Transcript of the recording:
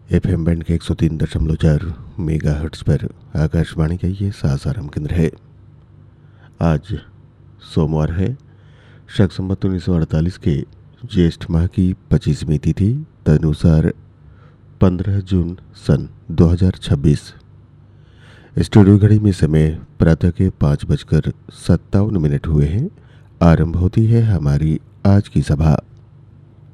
FM band के 103.4 megahertz पर आकाशवाणी का ये सासाराम केंद्र है। आज सोमवार है, शक संवत 1948 के ज्येष्ठ माह की 25वीं तिथि, तदनुसार 15 जून सन 2026। स्टूडियो घड़ी में समय प्रातः के 5:57 हुए हैं। आरंभ होती है हमारी आज की सभा।